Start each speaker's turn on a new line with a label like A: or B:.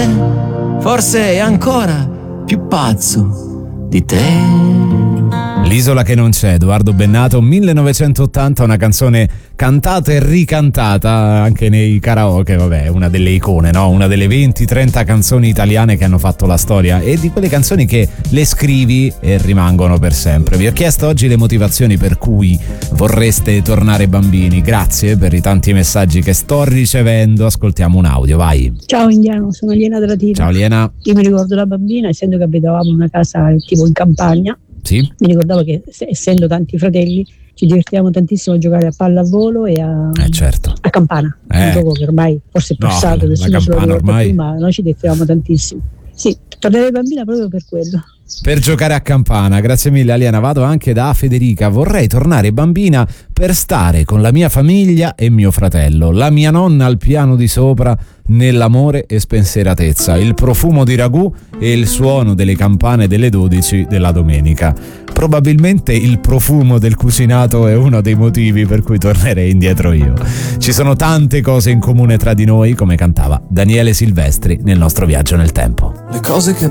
A: male, forse è ancora più pazzo di te.
B: L'isola che non c'è, Edoardo Bennato, 1980, una canzone cantata e ricantata anche nei karaoke, vabbè, una delle icone, no? Una delle 20-30 canzoni italiane che hanno fatto la storia e di quelle canzoni che le scrivi e rimangono per sempre. Vi ho chiesto oggi le motivazioni per cui vorreste tornare bambini, grazie per i tanti messaggi che sto ricevendo, ascoltiamo un audio, vai.
C: Ciao Indiano, sono Liena della Tina.
B: Ciao Liena.
C: Io mi ricordo da bambina, essendo che abitavamo in una casa tipo in campagna,
B: sì.
C: Mi ricordavo che essendo tanti fratelli ci divertivamo tantissimo a giocare a pallavolo e
B: certo.
C: a campana, un gioco che ormai forse è passato, nessuno se lo ricorda più, ma noi ci divertivamo tantissimo. Sì, tornerei bambina proprio per quello.
B: Per giocare a campana, grazie mille Aliena. Vado anche da Federica, vorrei tornare bambina per stare con la mia famiglia e mio fratello, la mia nonna al piano di sopra nell'amore e spensieratezza, il profumo di ragù e il suono delle campane delle 12 della domenica. Probabilmente il profumo del cucinato è uno dei motivi per cui tornerei indietro io. Ci sono tante cose in comune tra di noi, come cantava Daniele Silvestri nel nostro viaggio nel tempo.
A: Le cose che